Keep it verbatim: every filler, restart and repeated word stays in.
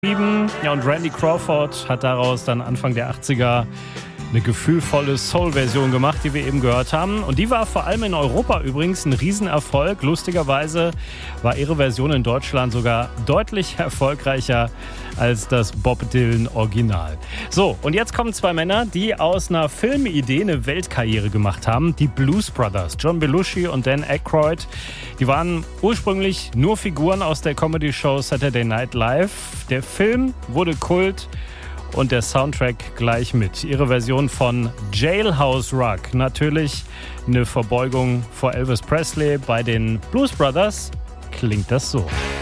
Ja, und Randy Crawford hat daraus dann Anfang der achtziger eine gefühlvolle Soul-Version gemacht, die wir eben gehört haben. Und die war vor allem in Europa übrigens ein Riesenerfolg. Lustigerweise war ihre Version in Deutschland sogar deutlich erfolgreicher als das Bob Dylan-Original. So, und jetzt kommen zwei Männer, die aus einer Filmidee eine Weltkarriere gemacht haben. Die Blues Brothers, John Belushi und Dan Aykroyd. Die waren ursprünglich nur Figuren aus der Comedy-Show Saturday Night Live. Der Film wurde Kult. Und der Soundtrack gleich mit. Ihre Version von Jailhouse Rock. Natürlich eine Verbeugung vor Elvis Presley. Bei den Blues Brothers klingt das so.